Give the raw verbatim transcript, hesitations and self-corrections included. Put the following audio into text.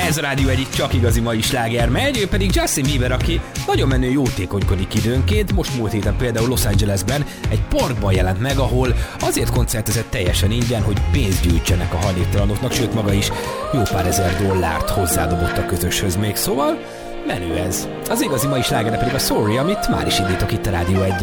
Ez a Rádió egyik csak igazi mai sláger megy, ő pedig Justin Bieber, aki nagyon menő jótékonykodik időnként. Most múlt héten például Los Angelesben egy parkban jelent meg, ahol azért koncertezett teljesen ingyen, hogy pénzt gyűjtsenek a hajléktalanoknak, sőt maga is jó pár ezer dollárt hozzádobott a közöshöz még, szóval menő ez. Az igazi mai sláger pedig a Sorry, amit már is indítok itt a Rádió egyen.